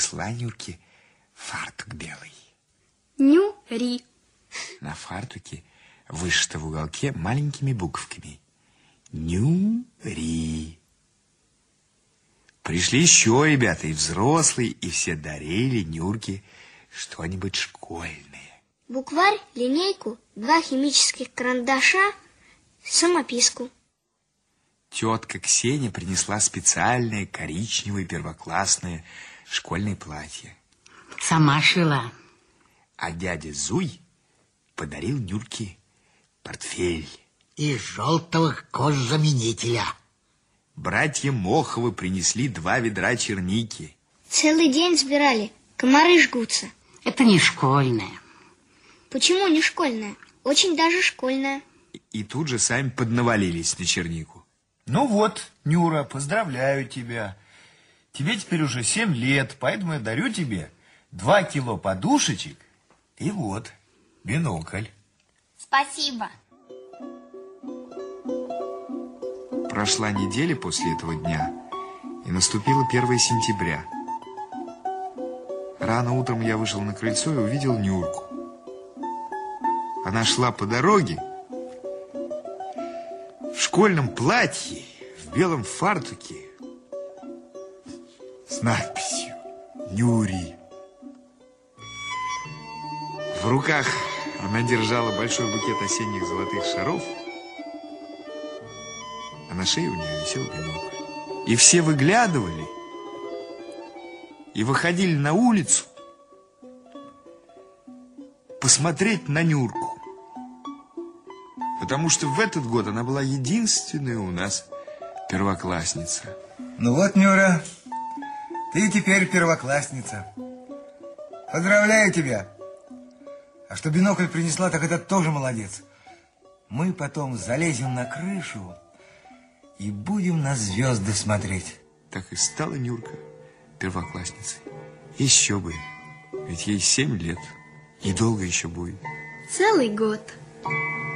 принесла Нюрке фартук белый. Нюри. На фартуке вышито в уголке маленькими буквками Нюри. Пришли еще ребята, и взрослые, и все дарили Нюрке что-нибудь школьное. Букварь, линейку, 2 химических карандаша, самописку. Тетка Ксения принесла специальное коричневое первоклассное школьное платье. Сама шила. А дядя Зуй подарил Нюрке портфель. Из желтого кожзаменителя. Братья Моховы принесли 2 ведра черники. Целый день сбирали, комары жгутся. Это не школьная. Почему не школьная? Очень даже школьная. И тут же сами поднавалились на чернику. Ну вот, Нюра, поздравляю тебя. Тебе теперь уже 7 лет, поэтому я дарю тебе 2 кило подушечек и вот бинокль. Спасибо. Прошла неделя после этого дня, и наступило 1 сентября. Рано утром я вышел на крыльцо и увидел Нюрку. Она шла по дороге в школьном платье, в белом фартуке с надписью «Нюри». В руках она держала большой букет осенних золотых шаров, а на шее у нее висел бинокль. И все выглядывали и выходили на улицу посмотреть на Нюрку. Потому что в этот год она была единственная у нас первоклассница. Ну вот, Нюра, ты теперь первоклассница. Поздравляю тебя. А что бинокль принесла, так это тоже молодец. Мы потом залезем на крышу и будем на звезды смотреть. Так и стала Нюрка первоклассницей. Еще бы, ведь ей 7 лет. И долго еще будет. Целый год.